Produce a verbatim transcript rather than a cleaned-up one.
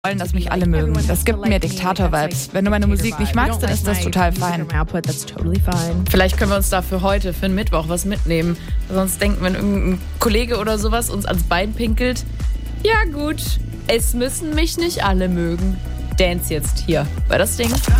wollen, dass mich alle mögen. Das gibt mir Diktator-Vibes. Wenn du meine Musik nicht magst, dann ist das total fein. Vielleicht können wir uns da für heute, für den Mittwoch, was mitnehmen. Sonst denken, wenn irgendein Kollege oder sowas uns ans Bein pinkelt, ja gut, es müssen mich nicht alle mögen. Dance jetzt hier bei das Ding.